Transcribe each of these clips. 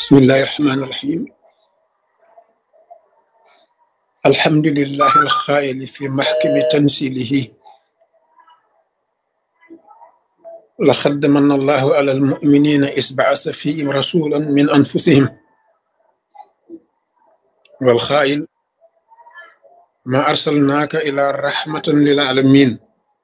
بسم الله الرحمن الرحيم. الحمد لله الخائل في محكم تنزيله. لقد من الله على المؤمنين إذ بعث فيهم رسولا من أنفسهم والخائل ما أرسلناك إلى رحمة للعالمين.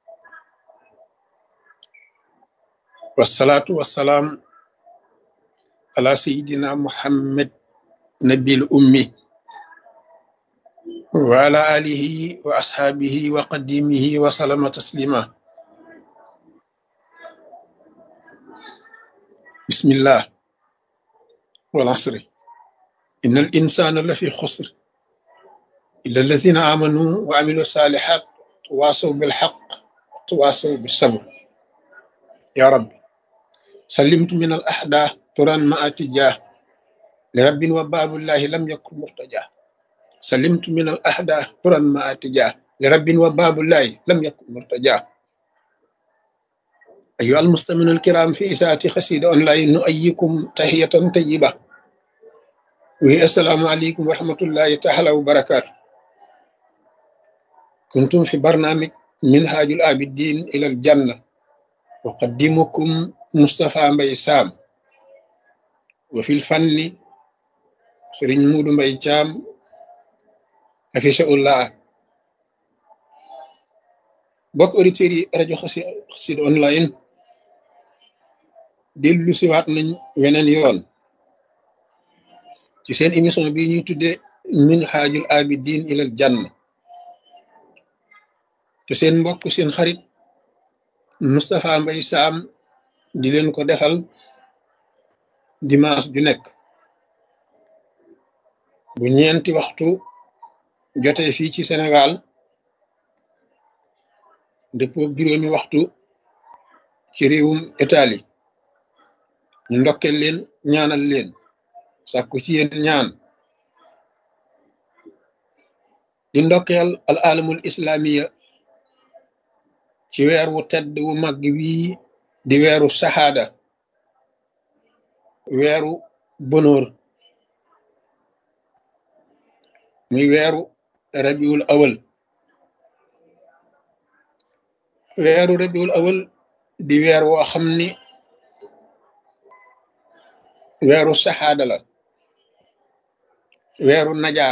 والصلاة والسلام على سيدنا محمد نبي الأمي وعلى آله وأصحابه وقديمه وسلم تسليما. بسم الله والعصر إن الإنسان لفي خسر إلا الذين آمنوا وعملوا الصالحات تواصوا بالحق تواصوا بالصبر. يا رب سلمت من الأحداث ترا ما أتجاه لرب وباب الله لم يكن مرتجاه. سلمت من الأحداث ترا ما أتجاه لرب وباب الله لم يكن مرتجاه. أيها المستمعون الكرام في إذاعة قصيدة أونلاين نؤيكم تحية طيبة وهي السلام عليكم ورحمة الله تعالى وبركاته. كنتم في برنامج منهاج العابدين إلى الجنة أقدمكم مصطفى مبي سام وفي الفن سرين مودو مبي جام حفظه الله. bokk auditeurs yi rajo Xassida online dellu siwaat nañ weneen yoon ci seen émission bi ñuy tudde minhajul abidin ilal janna te seen mbokk seen xarit Moustapha Mbaye Sam di leen ko defal dimanche ju nekk bu ñeenti waxtu jotee fii ci Sénégal dëppoo juróomi waxtu ci réewum Italie. ñu ndokkeel leen ñaanal leen sàkku ci yéen ñaan di ndokkeel al alamul islamiya ci weer wu tedd wu mag wii di weeru saxaada weeru bonóor muy weeru rabiul awal. weeru rabiul awal di weer woo xam ni weeru saxaada la weeru najaa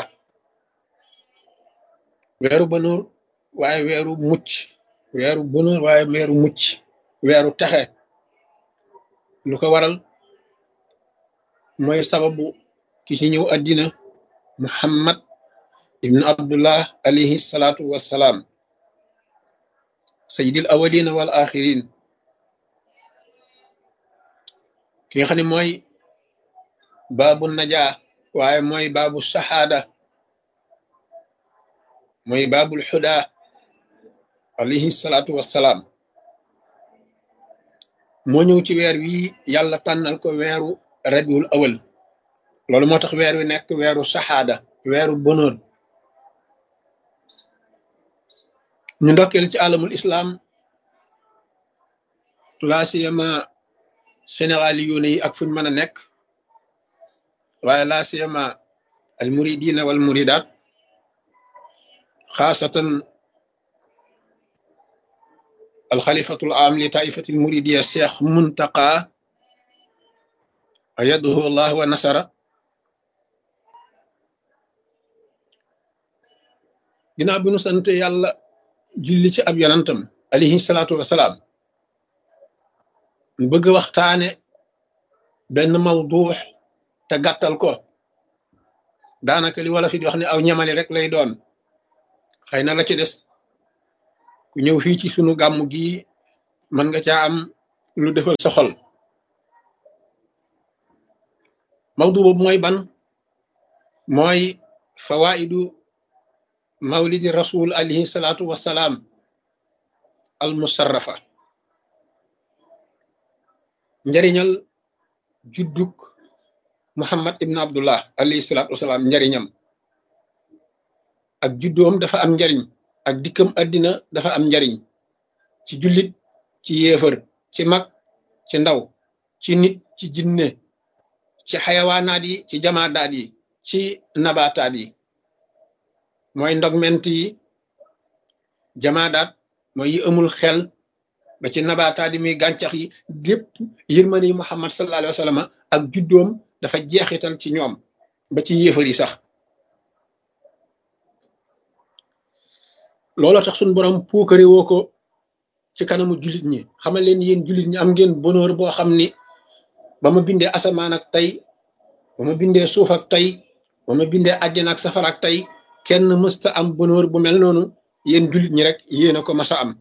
weeru bonóor waaye weeru mucc weeru bonóor waaye weeru mucc weeru texe. lu ko waral mooy sababu ki ci ñëw àddina Muhammad ibnu Abdullah alayhi salaatu wassalaam sayyidil awwalina wal axirin ki nga xam ne mooy baabu najaa waaye mooy baabu saxaada mooy baabul xuda alayhi salaatu wassalaam moo ñëw ci weer wi yàlla tànnal ko weeru rabiul awal. loolu moo tax weer wi nekk weeru saxaada weeru bonóor. ñu ndokkeel ci alamul islam laa siyama sénégali yoone yi ak fuñ mën a nekk waaye laa siyama al muridina wal muridat xaasatan al xalifatul am li taifatil muridiya cheikh muntaqa ayaduhu allah wa nasara. ginnaaw bi nu sant yàlla julli ci ab yonantam alayhi salaatu wasalaam ñu bëgg waxtaane benn mawduux te gàttal ko daanaka li wala fi di wax ne aw ñamali rek lay doon. xëy na la ci des ku ñëw fii ci sunu gàmmu gi mën nga caa am lu defal sa xol. mawdu boobu mooy ban mooy fawaidu mawlidi rasul alayhi salaatu wassalaam al musarrafa. njariñal juddug Muhammad ibn Abdullah alayhi salaatu wassalaam njariñam ak juddoom dafa am njariñ ak dikkam àddina dafa am njariñ ci jullit ci yéefar ci mag ci ndaw ci nit ci jinne ci xayawaanaat yi ci jamaadaat yi ci nabaataat yi mooy ndogment yi jamaadaat mooy yi amul xel ba ci nabaataat yi muy gàncax yi lépp yërmande yi Muhammad sallallahu alayhi wa sallam ak juddoom dafa jeexital ci ñoom ba ci yéefar yi sax looloo tax suñ borom puukare woo ko ci kanamu jullit ñi xamal leen yéen jullit ñi am ngeen bonheur boo xam ni ba ma bindee asamaan ak tey ba ma bindee suuf ak tey ba ma bindee àjjana ak safara ak tey kenn mësta am bonheur bu mel noonu yéen jullit ñi rek yéen a ko masa am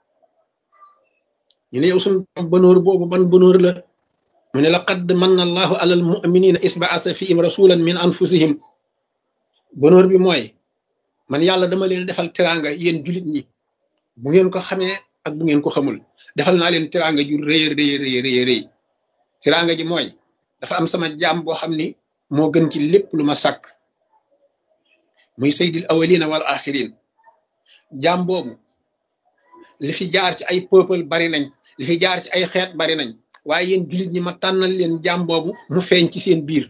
ñu ne yow suñ bonheur boobu ban bonheur la mu ne laqad manna allahu alal muminina isbaasa fihim rasulan min anfusihim bonheur bi mooy man yàlla dama leen defal teraanga yéen jullit ñi bu ngeen ko xamee ak bu ngeen ko xamul defal naa leen teraanga ju rëy rëy rëy teraanga ji mooy dafa am sama jaam boo xam ni moo gën ci lépp lu ma sàkk muy sayyidil awwalina wal axirin jaam boobu li fi jaar ci ay peuple bari nañ li fi jaar ci ay xeet bari nañ waaye yéen jullit ñi ma tànnal leen jaam boobu mu feeñ ci seen biir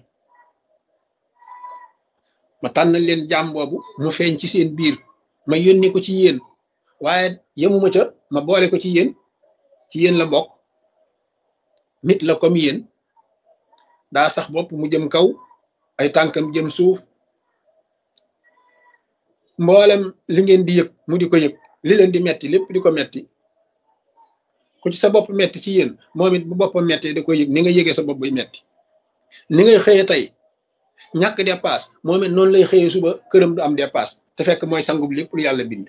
ma tànnal leen jaam boobu mu feeñ ci seen biir ma yónni ko ci yéen waaye yemuma ca ma boole ko ci yéen la bokk nit la comme yéen daa sax bopp mu jëm kaw ay tànkam jëm suuf mboolem li ngeen di yëg mu di ko yëg li leen di metti lépp di ko metti ku ci sa bopp metti ci yéen moom it bu boppam mettee da ko yëg ni nga yëgee sa bopp buy metti ni ngay xëyee tey ñàkk dépasse moom it noonu lay xëyee suba këram du am dépasse te fekk mooy sangub lépp lu yàlla bind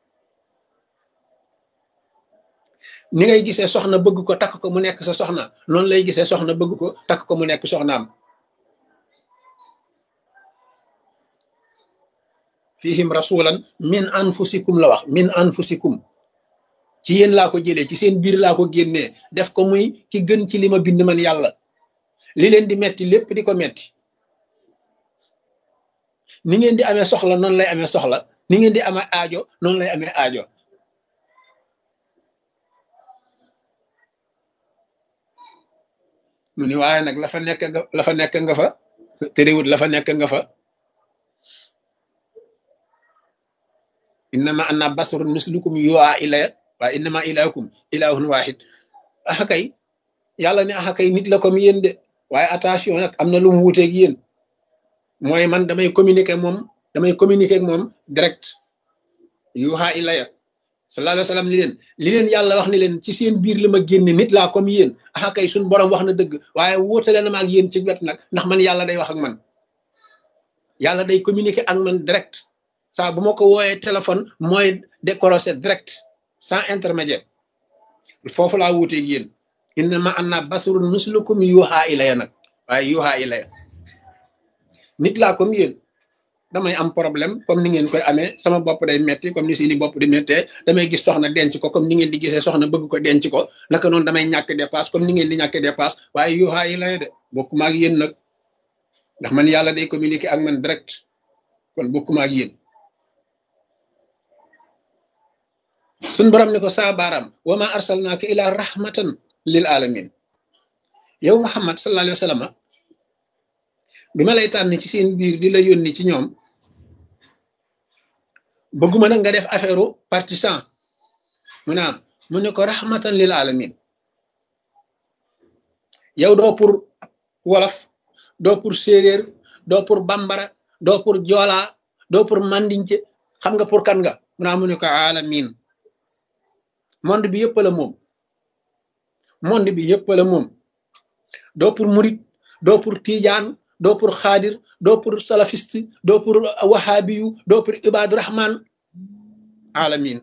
ni ngay gisee soxna bëgg ko takk ko mu nekk sa soxna noonu lay gisee soxna bëgg ko takk ko mu nekk soxnaam fihim rasulan min anfusikum la wax min anfusikum ci yéen laa ko jëlee ci seen biir laa ko génnee def ko muy ki gën ci li ma bind man yàlla li leen di metti lépp di ko metti ni ngeen di amee soxla noonu lay amee soxla ni ngeen di amee aajo noonu lay amee aajo mu ni waaye nag la fa nekk nga fa terewut la fa nekk nga fa innama anna basarun mislukum yuha ilaya waaye innama ilahukum ilahun wahid axa kay yàlla ne axa kay nit la comme yéen de waaye attention nag am na lu mu wuteeg yéen mooy man damay communiquer ak moom direct yuha ilaya sallallahu alayhi wa sallam li leen yàlla wax ni leen ci seen biir la ma génne nit laa comme yéen axa kay suñ borom wax na dëgg waaye wóotale na ma ak yéen ci wet nag ndax man yàlla day wax ak man yàlla day communiquer ak man direct saa bu ma ko wooyee téléphone mooy décrocher direct sans intermédiaire foofu laa wuuteeg yéen innama anna basarun mislukum yuha ilaya nag waaye yuha ilaya nit laa comme yéen damay am problème comme ni ngeen koy amee sama bopp day metti comme ni seeni bopp di mettee damay gis soxna denc ko comme ni ngeen di gisee soxna bëgg ko denc ko naka noonu damay ñàkk dépasse comme ni ngeen di ñàkk dépasse waaye yuha ilaya de bokkuma ak yéen nag ndax man yàlla day communiquer ak man direct kon bokkuma ak yéen suñ borom ne ko saa baaraam wa ma arsalnaaka ila rahmatan lil alamin yow Muhammad sallallahu alayhi wa sallam bi ma lay tànn ci seen biir di la yónni ci ñoom bëgguma nag nga def affaire partisan mu ne ko rahmatan lil alamin yow doo pour wolof doo pour séeréer doo pour bambara doo pour joola doo pour mandince xam nga pour kan nga mu ne ko alamin monde bi yëpp la moom monde bi yëpp la moom doo pour murit doo pour tijaan doo pour xaadir doo pour salafiste doo pour wahabiyu doo pour ibadu rahman alamin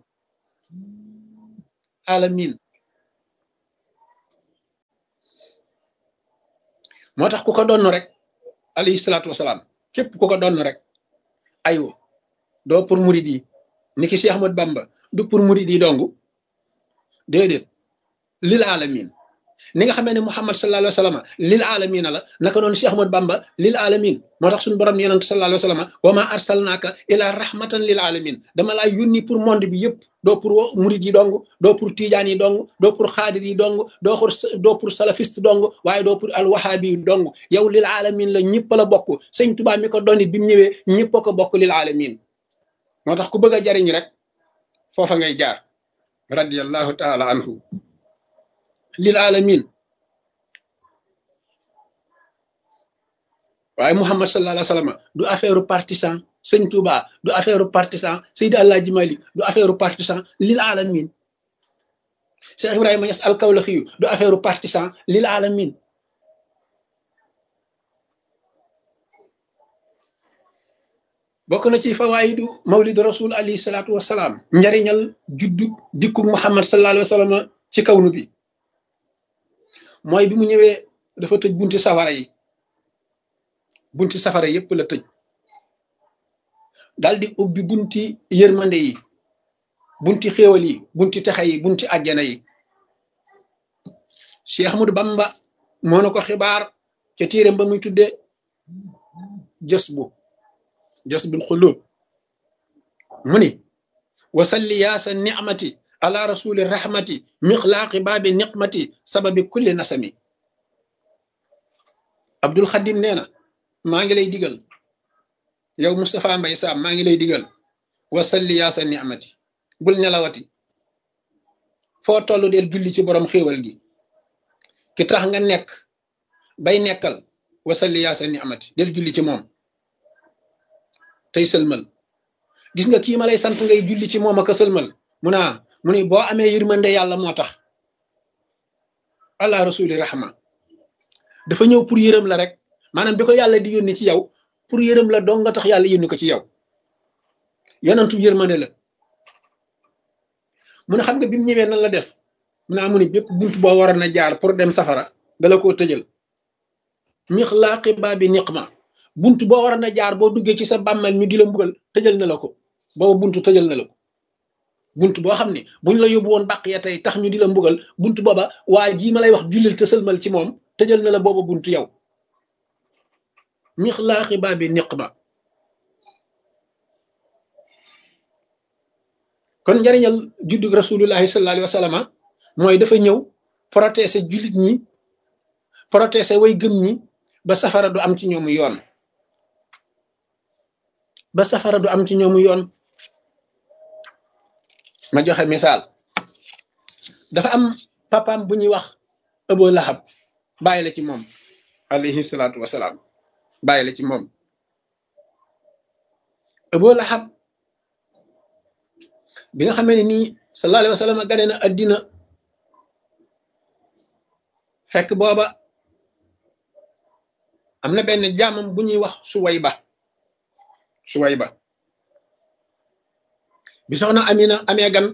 moo tax ku ko doon rek alayhi salaatu wasalaam képp ku ko doon rek aywa doo pour murit yi ni ki Cheikh Ahmad Bamba du pour murit yi dongu déedéet lil alamin ni nga xamee ne Muhammad sallallahu alayhi wa sallam lil alamina la naka noonu Cheikh Ahmad Bamba lil alamin moo tax suñu borom yonent sallallahu alayhi wa sallam wa ma arsalnaaka ila rahmatan lil alamin dama laa yónni pour monde bi yëpp doo pour murid yi dong doo pour tijaan yi dong doo pour xaadir yi dong doo pour salafiste dong waaye doo pour alwahabi yi dong yow lil alamin la ñëpp la bokk sëñ Tuubaa mi ko donni bi mu ñëwee ñëpp a ko bokk lil alamin moo tax ku bëgg a jariñ rek foofa ngay jaar radiyallahu taala anhu lil alamin waaye Muhammad sallallahu alayhi wa sallam du affaire partisan sëñ Touba du affaire partisan Seydi Alaaji Malik du affaire partisan lil alamin Cheikh Ibrahima Niass al-Kawlaxi du affaire partisan lil alamin bokk na ci fawaayidu mawlid rasul alayhi salaatu wasalaam njariñal juddu dikku Muhammad sallallahu alayhi wa sallam ci kawnu bi mooy bi mu ñëwee dafa tëj bunti safara yi bunti safara yépp la tëj daldi ubbi bunti yërmande yi bunti xéewal yi bunti texe yi bunti àjjana yi Cheikh Ahmadou Bamba moo na ko xibaar ca téeréem ba muy tudde jasbul xulub mu ni wasalli yaasa nicmati ala rasuli rahmati mixlaaqi baabi niqmati sababi kulli nasami Abdul Xadim nee na maa ngi lay digal yow Moustapha Mbaye Sam maa ngi lay digal wasalli yaasa nicmati bul nelawati foo toll del julli ci borom xéewal gi ki tax nga nekk bay nekkal wasalli yaasa nicmati del julli ci moom tey sëlmal gis nga kii ma lay sant ngay julli ci moom ak a sëlmal mu ni boo amee yërmande yàlla moo tax allah rasuli rahma dafa ñëw pour yërëm la rek maanaam bi ko yàlla di yónni ci yow pour yërëm la dong nga tax yàlla yónni ko ci yow yonentu yërmande la mu ne xam nga bi mu ñëwee nan la def mu ni bépp bunt boo waroon a jaar pour dem safara dala koo tëjal mixlaaqi baabi niqma bunt boo waroon a jaar boo duggee ci sa bàmmeel ñu di la mbugal tëjal na la ko boobu buntu tëjal na la ko bunt boo xam ne buñ la yóbbu woon bàq ya tey tax ñu di la mbugal bunt booba waa jii ma lay wax jullil te sëlmal ci moom tëjal na la booba bunt yow mixlaaqi baabi niqma kon njariñal juddug rasulullahi sallallahu alayhi wa sallam mooy dafa ñëw protéger jullit ñi protéger way gëm ñi ba safara du am ci ñoomu yoon ma joxe misaal dafa am papaam bu ñuy wax Abu Lahab bàyyi la ci moom alayhi salaatu wasalaam bàyyi la ci moom Abu Lahab bi nga xamee ne nii sallallahu alayhi wa sallam gane na addina fekk booba am na benn jaamam bu ñuy wax Suwayba bi soxna Amina amee gan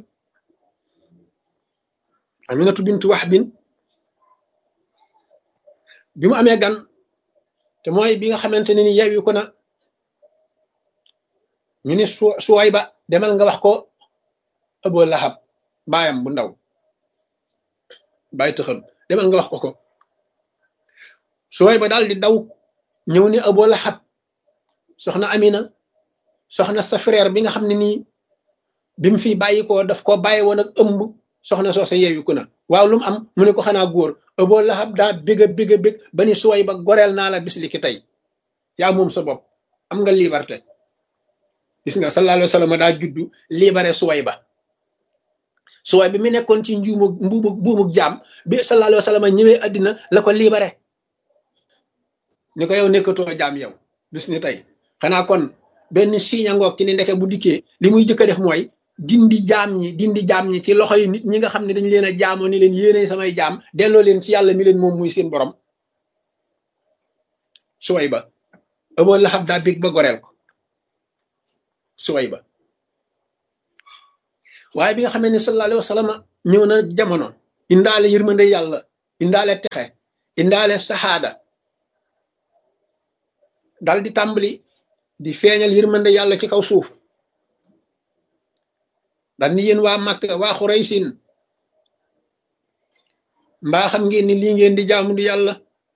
Aminatu bintu Wahbin bi mu amee gan te mooy bi nga xamante ne ni yeewi ko na ñu ni Suwayba demal nga wax ko Abu Lahab baayam bu ndaw bàyyi tëxam demal nga wax ko Suwayba daal di daw ñëw ni Abu Lahab soxna Amina soxna sa frère bi nga xam ne nii bi mu fi bàyyi ko daf ko bàyyi woon ak ëmb soxna soo sa yeewi ko na waaw lu mu am mu ne ko xanaa góor Abu Lahab daa bég ba ni Suwayba goreel naa la bis li ki tey yaa moom sa bopp am nga liberté gis nga sallallahu alayhi wa sallam daa juddu libéré Suwayba mi nekkoon ci buumug jaam bi sallallahu alayhi wa sallam ñëwee àddina la ko libéré ni ko yow nekkatoo jaam yow bis ni tey xanaa kon benn signe ngoog ci ni ndeke bu dikkee li muy jëkk a def mooy dindi jaam ñi ci loxo yi nit ñi nga xam ne dañ leen a jaamoo ni leen yéene samay jaam delloo leen ci yàlla mi leen moom muy seen borom Suwayba Abu Lahab daa bég ba goreel ko Suwayba waaye bi nga xamee ne sallallahu alayhi wa sallam ñëw na jamono indaale yërmande yàlla indaale texe indaale saxaada dal di tàmbali di feeñal yërmande yàlla ci kaw suuf dal ni yéen waa Makka waa Xuraysin mbaa xam ngeen ni lii ngeen di jaamu du yàlla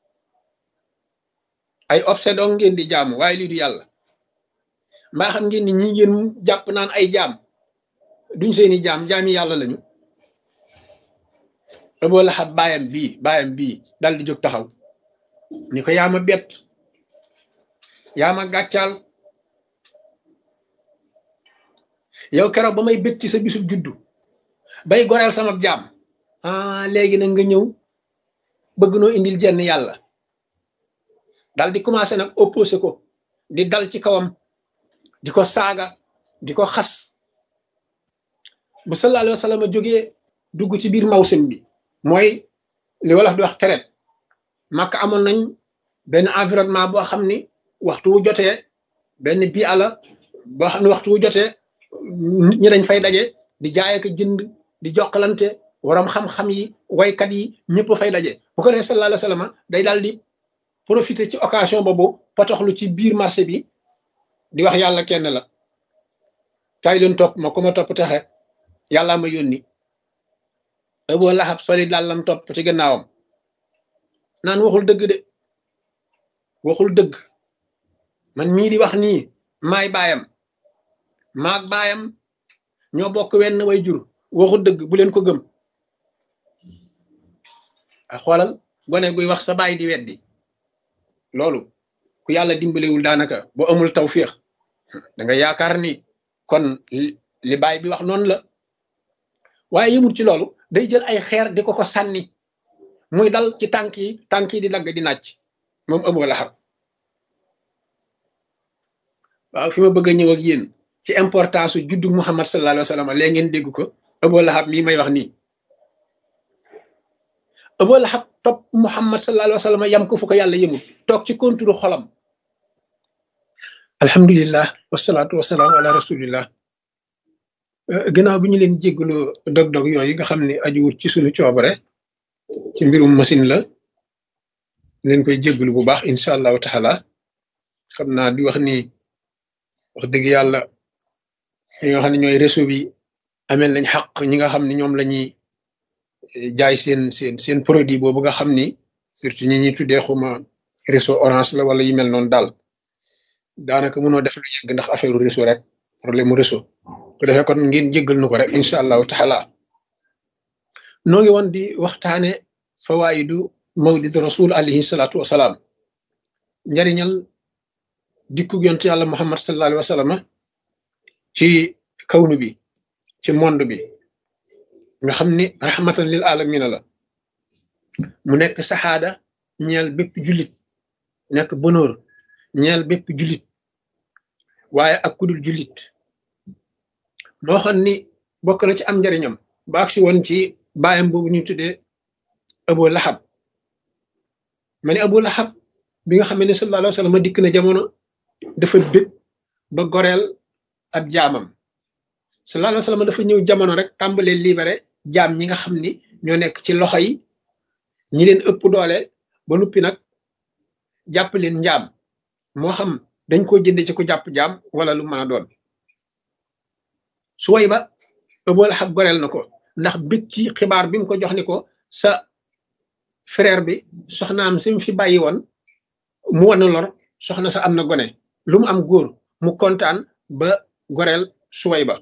ay obsédon ngeen di jaamu waaye lii du yàlla mbaa xam ngeen ni ñi ngeen jàpp naan ay jaam duñ seeni jaami yàlla lañu. Abu Lahab baayam bii dal di jóg taxaw ni ko yaa ma bett yaa ma gàccaal yow keroog ba may bég ci sa bisub juddu bay goreel sama jaam léegi nag nga ñëw bëgg noo indil jenn yàlla dal di commencé nag opposé ko di dal ci kawam di ko saaga di ko xas bu sallallahu alayhi wa sallam jógee dugg ci biir mawsim bi mooy li wolof di wax traite Makka amoon nañ benn environnement boo xam ni waxtu wu jotee benn bii ala boo xam ne waxtu wu jotee nit ñi dañ fay daje di jaay ak jënd di jokkalante waram xam-xam yi waykat yi ñëpp fay daje bu ko defee sallallahu alayhi wa sallam day daal di profiter ci occasion boobu potoxlu ci biir marché bi di wax yàlla kenn la kaay leen topp ma ku ma topp texe yàllaa ma yónni. Abu Lahab soli dàllam topp ci gannaawam naan waxul dëgg de waxul dëgg man mii di wax nii maay baayam maag baayam ñoo bokk wenn way jur waxul dëgg bu leen ko gëm a xoolal gone guy wax sa baay di weddi loolu ku yàlla dimbalewul daanaka boo amul tawfiix da nga yaakaar ni kon li baay bi wax noonu la waaye yëmul ci loolu day jël ay xeer di ko sànni muy dal ci tànk yi di dagg di nàcc moom Abu Lahab waaw fi ma bëgg a ñëw ak yéen ci importance su juddu Muhammad sallallahu alayhi wa sallam léegi ngeen dégg ko Abu Lahab mii may wax nii Abu Lahab topp Muhammad sallallahu alayhi wa sallam yam ko fu ko yàlla yëmul toog ci konturu xolam alhamdulillah wasalaatu wasalaamu ala rasulillah gannaaw bi ñu leen jéggalu dog-dog yooyu nga xam ne ajuwut ci suñu coobare ci mbirum machine la leen koy jéggalu bu baax incha allahu taala xam naa di wax ni wax dëgg yàlla ñi nga xam ne ñooy réseau bi amel lañ xaq ñi nga xam ne ñoom la ñuy jaay seen produit boobu nga xam ni surtout ñi ñuy tuddee xuma réseau orange la wala yu mel noonu daal daanaka mënoo def lu yegg ndax affaire réseau rek problème mu réseau ko defee kon ngeen jéggal nu ko rek incha allahu taala noo ngi woon di waxtaane fawaidu mawlid rasul alayhi salaatu wasalaam njariñal dikku yontu yàlla muhammad sallallahu alayhi wa sallam ci kawnu bi ci monde bi nga xam ni rahmatan lil alamina la mu nekk saxaada ñeel bépp jullit nekk bonheur ñeel bépp jullit waaye ak kudul jullit moo xam ni bokk na ci am njariñam ba agsi woon ci baayam boobu ñu tuddee Abu Lahab ma ne Abu Lahab bi nga xam ne sallallahu alayhi wa sallam dikk na jamono dafa bég ba goreel ab jaamam sallallahu alayhi wa sallam dafa ñëw jamono rek tàmbalee libéré jaam ñi nga xam ni ñoo nekk ci loxo yi ñi leen ëpp doole ba nuppi nag jàpp leen njaam moo xam dañ koo jënde ci ko jàpp jaam wala lu mën a doon Suwayba Abu Lahab goreel na ko ndax bég ci xibaar bi mu ko jox ni ko sa frère bi soxnaam si mu fi bàyyi woon mu wan lor soxna sa am na gone lu mu am góor mu kontaan ba goreel Suwayba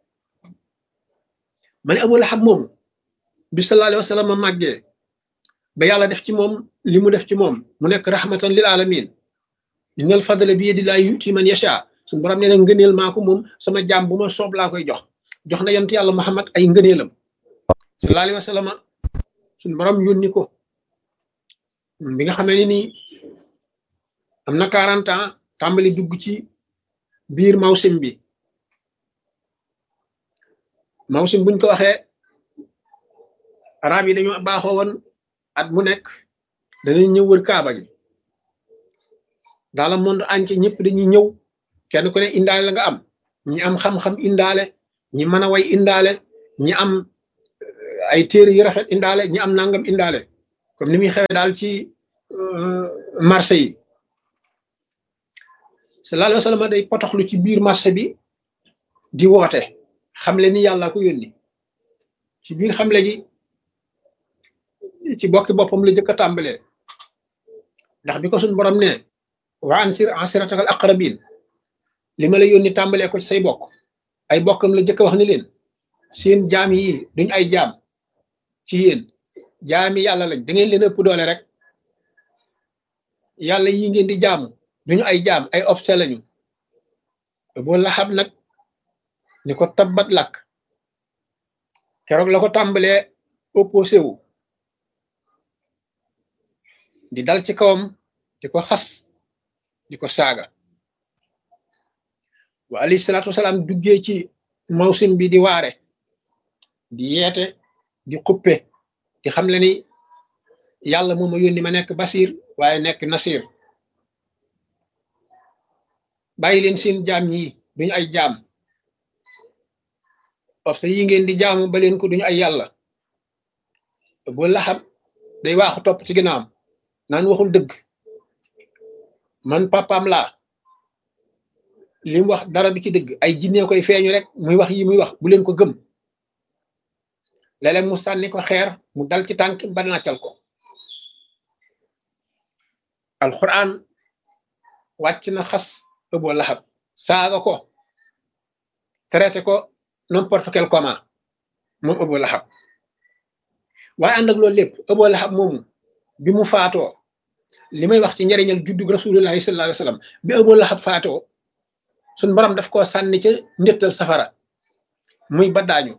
ma ne Abu Lahab moomu bi sallallahu alayhi wa sallam màggee ba yàlla def ci moom li mu def ci moom mu nekk rahmatan lil alamin innal fadla bi yadillahi yuti man yasha suñu borom nee na ngëneel maa ko moom sama jaam bu ma soob laa koy jox na yonent yàlla Muhammad ay ngëneelam sallallahu alayhi wa sallam suñu borom yónni ko bi nga xamee ni nii am na 40 ans tàmbali dugg ci biir mawsim bi mawsim buñ ko waxee arab yi dañoo baaxoo woon at mu nekk danañ ñëw wër kaaba gi dans le monde entier ñëpp dañuy ñëw kenn ku ne indaale la nga am ñi am xam-xam indaale ñi mën a way indaale ñi am ay téere yu rafet indaale ñi am nangam indaale comme ni muy xewe daal ci marché yi sallallahu alayhi wa sallam day potoxlu ci biir marché bi di woote xamle ni yàlla ko yónni ci biir xamle gi ci bokki boppam la jëkk a tàmbalee ndax bi ko suñ borom ne wa ansir asiratakal aqrabin li ma la yónni tàmbalee ko ci say bokk ay bokkam la jëkk a wax ni leen seen jaam yi duñ ay jaam ci yéen jaami yàlla lañ da ngeen leen ëpp doole rek yàlla yi ngeen di jaamu duñu ay jaam ay obse lañu boo laxab nag ni ko tabbat lakk keroog la ko tàmbalee opposé wu di dal ci kawam di ko xas di ko saaga wa alayhi salaatu wasalaam duggee ci mawsim bi di waare di yeete di xuppe di xam le ni yàlla moo ma yónni ma nekk basir waaye nekk nasir bàyyi leen seen jaam ñi duñu ay jaam parce que yi ngeen di jaamu ba leen ko duñu ay yàlla boo laxab day waaxu topp ci ginnaawam naan waxul dëgg man papaam laa li mu wax dara du ci dëgg ay jinne koy feeñu rek muy wax yi muy wax bu leen ko gëm léeg-léeg mu sànni ko xeer mu dal ci tànk ba nàccal ko alquran wàcc na xas Abu Lahab saaga ko traité ko n'importe quel comment moom Abu Lahab waaye ànd ak loolu lépp Abu Lahab moomu bi mu faatoo li may wax ci njariñal juddug rasulullahi sallallahu alayhi wasallam bi Abu Lahab faatoo suñ borom daf koo sànni ca ndéttal safara muy baddaañu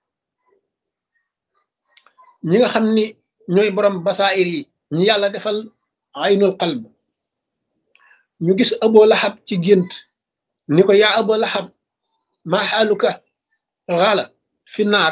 ñi nga xam ni ñooy borom basaa'ir yi ñi yàlla defal aynul qalb ñu gis Abu Lahab ci gént ni ko yaa Abu Lahab maa xaaluka xaala fi naar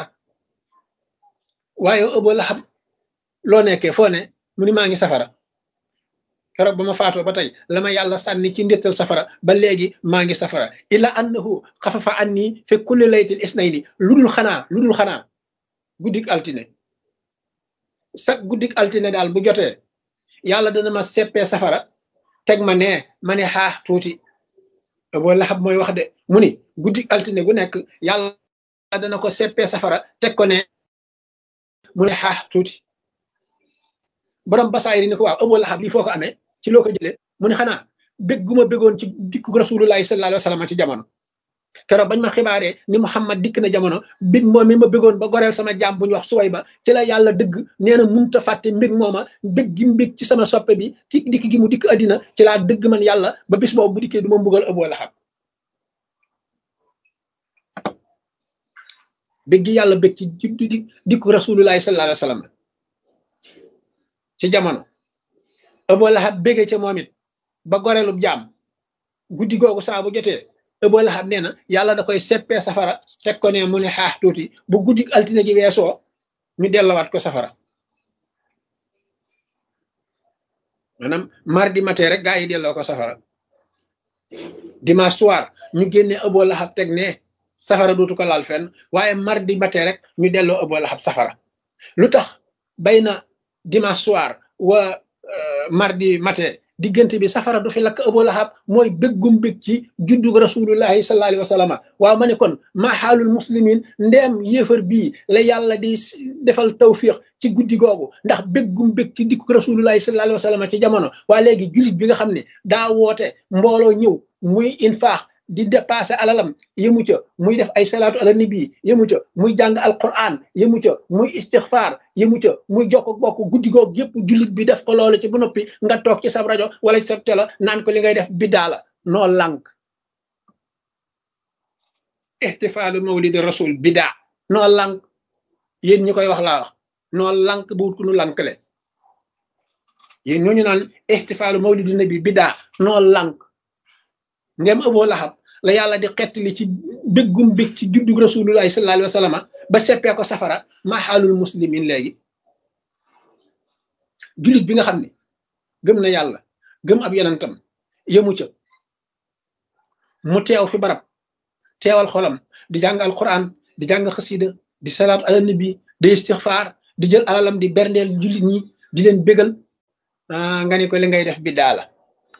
waaye Abu Lahab loo nekkee foo ne mu ni maa ngi safara keroog ba ma faatoo ba tey la ma yàlla sànni ci ndéttal safara ba léegi maa ngi safara illa annahu xafafa anni fi kulli laytil isnayni lu dul xanaa guddik altine sax guddik altine daal bu jotee yàlla dana ma seppee safara teg ma nee ma ne xaax tuuti Abu Lahab mooy wax de mu ni guddik altine gu nekk yàlla dana ko seppee safara teg ko ne mu ne xaax tuuti borom basaayir ni ko waaw Abu Lahab lii foo ko amee ci loo ko jëlee mu ne xanaa bég gu ma bégoon ci dikku rasulullahi sallallahu alayhi wa sallam ci jamono keroog bañ ma xibaaree ni Muhammad dikk na jamono bég moom mi ma bégoon ba goreel sama jaam bu ñu wax Suwayba ci la yàlla dëgg nee na munta fàtte mbég mooma bég gi mbég ci sama soppe bi ci dikk gi mu dikk addina ci laa dëgg man yàlla ba bis boobu bu dikkee du ma mbugal Abu Lahab bég gi yàlla bég ci dikku rasulullahi sallallahu alayhi wa sallam ci jamono Abu Lahab bége ca moom it ba goreelub jaam guddi googu saa bu jotee Abu Lahab nee na yàlla da koy seppee safara teg ko ne mu ne xaax tuuti bu guddi altine gi weesoo ñu dellawaat ko safara maanaam mardi matin rek gaa yi delloo ko safara dimanche soir ñu génne Abu Lahab teg ne safara dootu ko laal fenn waaye mardi matin rek ñu delloo Abu Lahab safara lu tax bay na dimanche soir wa mardi matin diggante bi safara du fi lakk Abu Lahab mooy béggum bég ci juddug rasulullahi sallallahu alayhi wa sallam waaw ma ne kon maa xaalul muslimin ndeem yéefar bii la yàlla di defal tawfiq ci guddi googu ndax béggum bég ci dikkug rasulullahi sallallahu alayhi wa sallam ci jamono waa léegi jullit bi nga xam ne daa woote mbooloo ñëw muy infaax di dépassé alalam yëmu ca muy def ay salaatu ala nabi yëmu ca muy jàng alquran yëmu ca muy istixfaar yëmu ca muy jokk bokk guddi googu yëpp jullit bi def ko loolu ci bu noppi nga toog ci sab rajo wala ci sa télé naan ko li ngay def biddaa la noo lànk ihtifaalu mawlidi rasul biddaa noo lànk yéen ñi koy wax laa wax noo lànk bu wut ku nu lànkle yéen ñooñu naan ihtifaalu mawlidi nabi biddaa noo lànk ndem Abu Lahab la yàlla di xettali ci béggum bég ci juddug rasulullahi sallallahu alayhi wa sallam ba seppee ko safara ma xaalul muslimin léegi jullit bi nga xam ne gëm na yàlla gëm ab yonentam yëmu ca mu teew fi barab teewal xolam di jàng alquran di jàng xasida di salaatu ala nabi di istixfaar di jël alalam di berndeel jullit ñi di leen bégal nga ni ko li ngay def biddaa la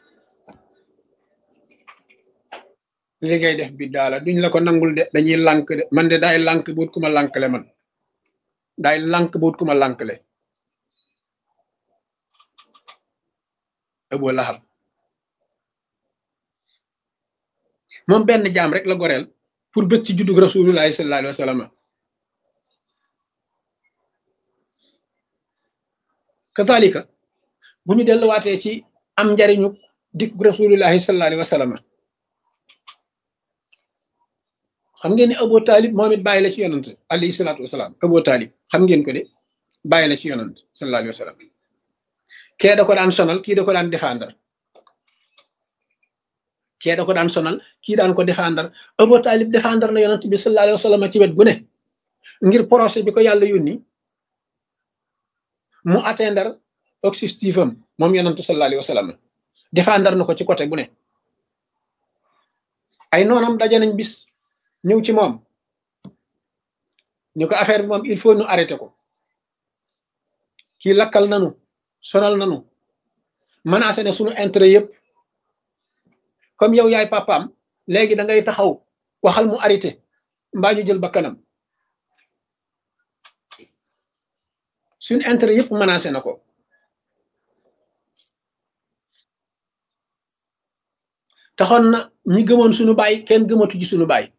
li ngay def biddaa la duñ la ko nangul de dañuy lànk de man de daay lànk buut ku ma lànkle man daay lànk buut ku ma lànkle Abu Lahab moom benn jaam rek la goreel pour bëgg ci juddug rasulullahi sallallahu alayhi wa sallam. kazalika bu ñu delluwaatee ci am njariñu dikkug rasulullahi sallallahu alayhi wa sallam, xam ngeen ni Abu Talib moom it bàyyi la ci yonant alayhi salaatu wasalaam. Abu Talib xam ngeen ko de bàyyi la ci yonant sallallahu alayhi wa sallam. kee da ko daan sonal, kii da ko daan défendre. kee da ko daan sonal, kii daan ko défendre. Abu Talib défendre na yonant bi sallallahu alayhi wa sallam ci wet bu ne ngir procès bi ko yàlla yónni mu atteindre objectif am moom yonant sallallahu alayhi wa sallam. défendre na ko ci côté bu ne. ay noonam daje nañ bis ñëw ci moom ñu ko affaire bi moom il faut ñu arrêté ko, kii lakkal nanu, sonal nanu, menacé ne suñu intérêt yëpp, comme yow yaay papaam léegi da ngay taxaw waxal mu arrêté mbaa ñu jël bakkanam. suñu intérêt yëpp menacé na ko. taxoon na ñi gëmoon suñu baay kenn gëmatu ci suñu baay.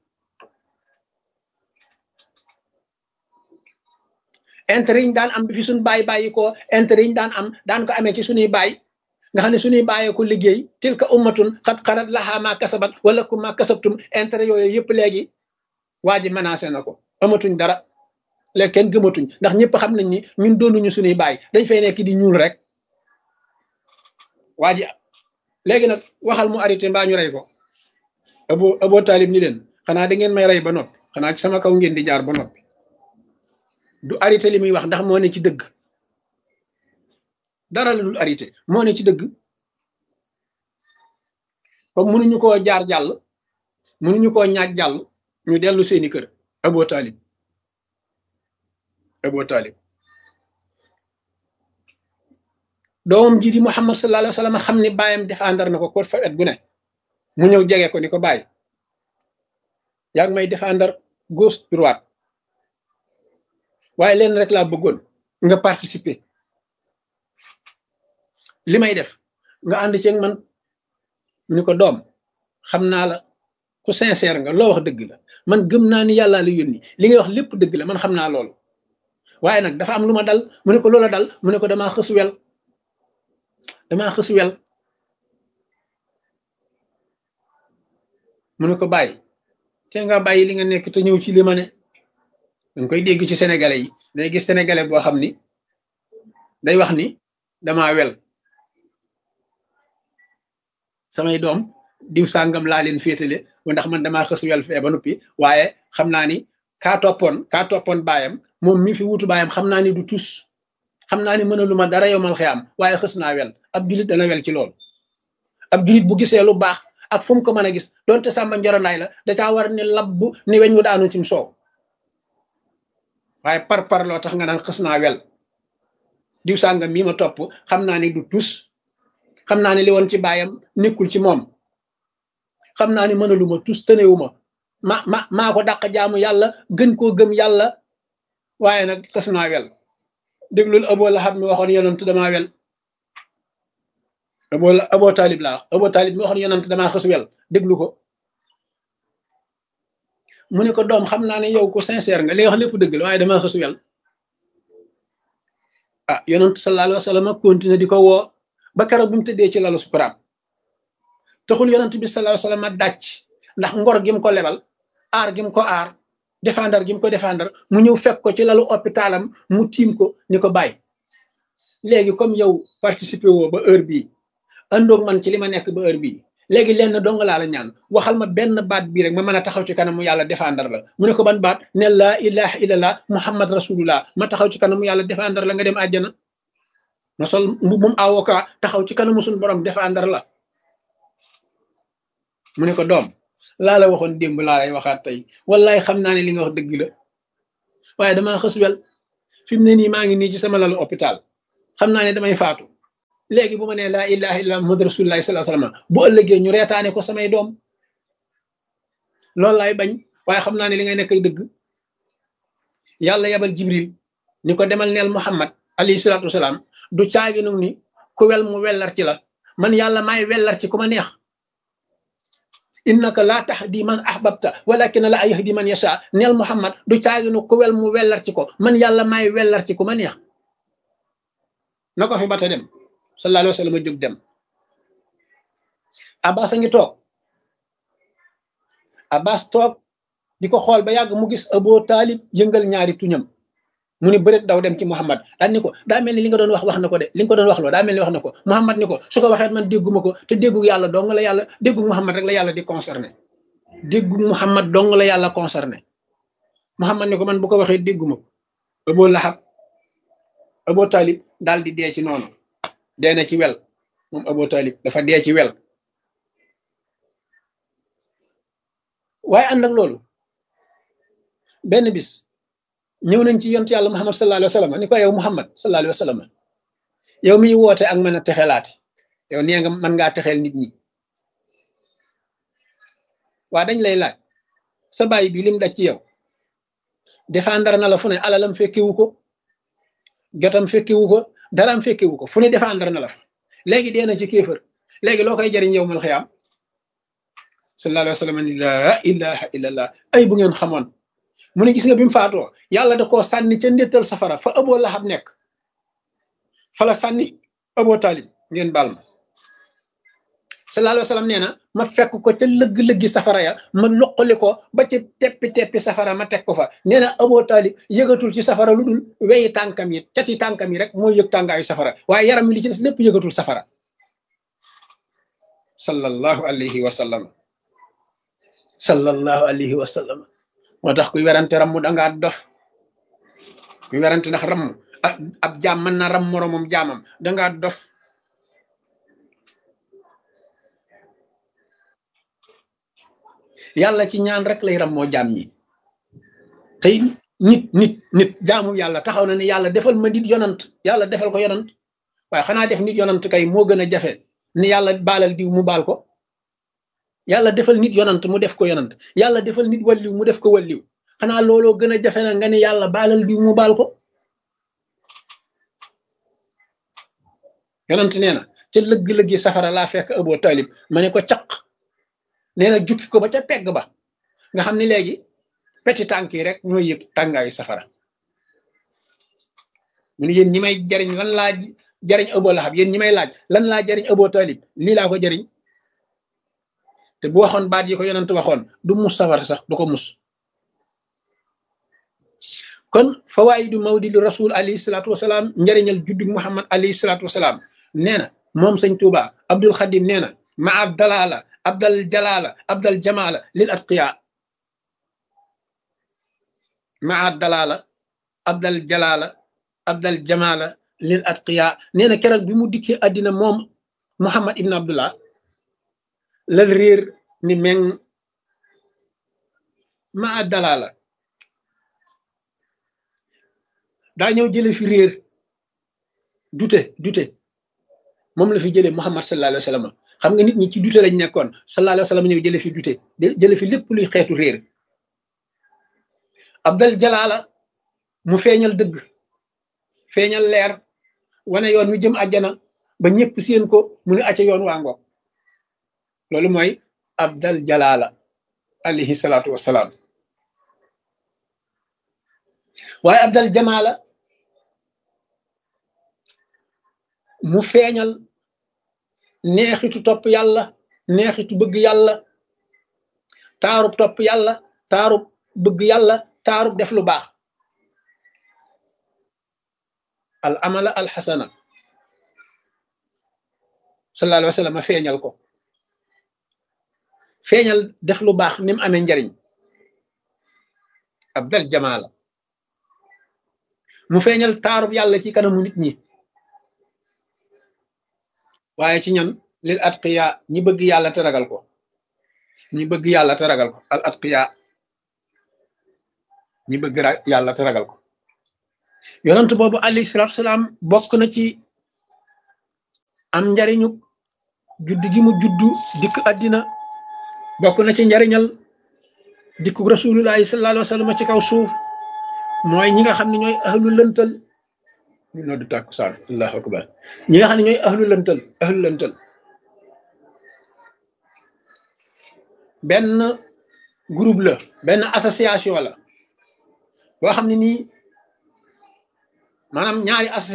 intérêt yi ñu daan am bi fi suñu baay bàyyi ko, intérêt yi ñu daan ko amee ci suñuy baay nga xam ne suñuy bàyyee ko liggéey tilka ummatun xat xarat lahaa maa kasabat wala kum maa kasabtum. intérêt yooyu yëpp léegi waa ji menacé na ko, amatuñ dara léegi kenn gëmatuñ, ndax ñëpp xam nañ ni ñun doonuñu suñuy baay, dañ fay nekk di ñuul rek. waa ji léegi nag waxal mu arrêté mbaa ñu rey ko. Abu Talib ni leen xanaa da ngeen may rey ba noppi, xanaa ci sama kaw ngeen di jaar ba noppi. du arrêté li muy wax ndax moo ne ci dëgg, dara la dul arrêté moo ne ci dëgg. comme mënuñu koo jaar jàll, mënuñu koo ñaaj jàll, ñu dellu seeni kër. Abu Talib doomam ji di Muhammad sallallahu alayhi wa sallam xam ni baayam défendre na ko fa et bu ne mu ñëw jege ko ni ko bàyyi yaa ngi may défendre gauche droite, waaye leen rek laa bëggoon nga participer li may def nga ànd ceeg man. ni ko doom xam naa la ku sincère nga, loo wax dëgg la, man gëm naa ni yàllaa la yónni, li ngay wax lépp dëgg la, man xam naa loolu, waaye nag dafa am lu ma dal. mu ne ko loola dal, mu ne ko damaa xës wel. mu ne ko bàyyi te nga bàyyi li nga nekk te ñëw ci li ma ne. danga koy dégg ci sénégalais yi, day gis sénégalais boo xam ni day wax ni damaa wel, samay doom diw sàngam laa leen féetale ndax man damaa xës wel fee ba noppi, waaye xam naa ni kaa toppoon baayam, moom mi fi wutu baayam xam naa ni du tus, xam naa ni mënalu ma dara yomal xëy am, waaye xës naa wel. ab julit dana wel ci loolu. ab julit bu gisee lu baax ak fu mu ko mën a gis donte sàmba njoronaay la da caa war ni labbu ni weñ wu daanu cim soow, waaye par loo tax nga naan xës naa wel. diw sàngam mii ma topp xam naa ni du tus, xam naa ni li woon ci baayam nekkul ci moom, xam naa ni mënaluma tus tënewuma maa ko dàq jaamu yàlla gën koo gëm yàlla, waaye nag xës naa wel. déglul Abu Lahab mi waxoon yonent damaa wel. Abu Talib mi waxoon yonent damaa xës wel, déglu ko. mu ne ko doom xam naa ne yow ko sincère nga, li wax lépp dëgg la, waaye damaa xës wel. ah yonent sallallahu alayhi wa sallam continué di ko woo ba keroog bu mu tëddee ci lalu sukuraat. taxul yonent bi sallallahu alayhi wa sallam dàcc, ndax ngor gi mu ko lebal, aar gi mu ko aar, défendre gi mu ko défendre, mu ñëw fekk ko ci lalu hôpitalam mu tiim ko ni ko bàyyi. léegi comme yow participer woo ba heure bii, àndoog man ci li ma nekk ba heure bii, léegi lenn dong laa la ñaan, waxal ma benn baat bii rek ma mën a taxaw ci kanamu yàlla défendre la. mu ne ko ban baat? ne laa ilaha illallah muhammad rasulullah, ma taxaw ci kanamu yàlla défendre la nga dem àjjana. ma sol mbubum avocat taxaw ci kanamu suñu borom défendre la. mu ne ko doom laa la waxoon démb laa lay waxaat tey, wallaay xam naa ne li nga wax dëgg la, waaye damaa xës wel. fi mu ne nii maa ngi nii ci sama lalu hôpital, xam naa ne damay faatu. léegi bu ma nee laa ilaha illa muhammad rasulullah sallallahu alayhi wasallam bu ëllëgee ñu reetaane ko samay doom, loolu laay bañ, waaye xam naa ne li ngay nekk dëgg. yàlla yabal jibril ni ko demal neel muhammad alayhi salaatu wasalaam du caagi nag ni ku wel mu wellar ci la, man yàlla maay wellar ci ku ma neex innaka laa tahdi man ahbabta walakin la yahdi man yasha neel Muhammad du caaginu ku wel mu wellar ci ko man yàlla maay wellar ci ku ma neex na ko fi bata dem sallallahu alayhi wa sallam jóg dem Abbas a ngi toog Abbas toog di ko xool ba yàgg mu gis Abu Talib yëngal ñaari tuñam mu ni bëreet daw dem ci Muhammad daan ni ko daa mel ni li nga doon wax na ko de li nga ko doon wax loo daa mel ni wax na ko Muhammad ni ko su ko waxee man dégguma ko te déggu yàlla dong la yàlla déggu Muhammad rek la yàlla di concerné déggu Muhammad dong la yàlla concerné Muhammad ni ko man bu ko waxee dégguma ko Abu Talib daal di dee ci noonu dee na ci wel moom Abu Talib dafa dee ci wel waaye ànd ak loolu benn bis ñëw nañ ci yonent yàlla Muhammad sallallahu alayhi wa sallam ni ko yow Muhammad sallallahu alayhi wa sallam yow miy woote ak mën a texelaati yow nee nga mën ngaa texeel nit ñi waa dañ lay laaj sa baay bi lim daj ci yow défendre na la fu ne alalam fekkewu ko jotam fekkewu ko daraam fekkewu ko fu ne défendre na la fa léegi dee na ci kéefër léegi loo koy jariñ yow mal xiyaam sallallahu alayhi wa sallam ni laa ilaha illallah ay bu ngeen xamoon mu ne gis nga bi mu faatoo yàlla da koo sànni ca ndéttal safara fa Abu Lahab nekk fa la sànni Abu Talib ngeen baal ma sallallahu alayhi wa sallam nee na ma fekk ko ca lëgg-lëggi safara ya ma loqali ko ba ci teppi safara ma teg ko fa nee na Abu Talib yëgatul ci safara lu dul weyi tànkam yi cati tànkam yi rek mooy yëg tàngaayu safara waaye yaram li ci des lépp yëgatul safara sallallahu alayhi wa sallam sallallahu alayhi wa sallam moo tax kuy werante ramm dangaa dof kuy werante ndax ramm ab jaam mën na ram moromam jaamam dangaa dof yàlla ci ñaan rek lay ram moo jaam ñi tey nit jaamu yàlla taxaw na ne yàlla defal ma nit yonant yàlla defal ko yonant waaye xanaa def nit yonant kay moo gën a jafe ni yàlla baalal diw mu baal ko yàlla defal nit yonant mu def ko yonant yàlla defal nit walliw mu def ko walliw xanaa looloo gën a jafe na nga ne yàlla baalal diw mu baal ko yonant nee na ca lëgg-lëggi safara laa fekk Abu Talib ma ne ko caq nee na jukki ko ba ca pegg ba nga xam ne léegi peti tànk yi rek ñooy yëg tàngaayu safara mu ne yéen ñi may jariñ lan laa jariñ Abu Lahab yéen ñi may laaj lan laa jariñ Abu Talib lii laa ko jariñ te bu waxoon baat yi ko yonent waxoon du mus safara sax du ko mus kon fawaayidu mawlidu rasul alayhi salaatu wasalaam njëriñal juddu Muhammad alayhi salaatu wasalaam nee na moom sëñ Tuuba Abdul Xadim nee na maa dalala abdal jalala abdal jamala lil atqiya maa dalala abdal jalala abdal jamala lil atqiya nee na keroog bi mu dikkee àddina moom Muhammad ibn Abdullah lal réer ni meng maa dalala daa ñëw jële fi réer dute moom la fi jële Muhammad sallallahu alayhi wa sallam xam nga nit ñi ci dute lañ nekkoon sallallahu alayhi wa sallam ñëw jële fi dute jële fi lépp luy xeetu réer abdal jalala mu feeñal dëgg feeñal leer wane yoon wi jëm àjjana ba ñëpp seen ko mu ne acca yoon waa ngoog loolu mooy abdal jalala alayhi salaatu wassalaam waaye abdal jamala mu feeñal neexitu topp yàlla neexitu bëgg yàlla taarub topp yàlla taarub bëgg yàlla taarub def lu baax al amala al xasana sallallahu alayhi wa sallam feeñal ko feeñal def lu baax ni mu amee njariñ abdal jamala mu feeñal taarub yàlla ci kanamu nit ñi waaye ci ñan lil atqiya ñi bëgg yàlla te ragal ko ñi bëgg yàlla te ragal ko al atqiya ñi bëgg yàlla te ragal ko yonent boobu alayhi salaatu salaam bokk na ci am njariñu juddu gi mu juddu dikk àddina bokk na ci njariñal dikku rasulullahi sallallahu alayhi wa sallam ci kaw suuf mooy ñi nga xam ne ñooy ahlu lëntal ñu noddu tàkkusaan allahu akbar ñi nga xam ne ñooy ahlu lëntal benn groupe la benn association la boo xam ne nii maanaam ñaari association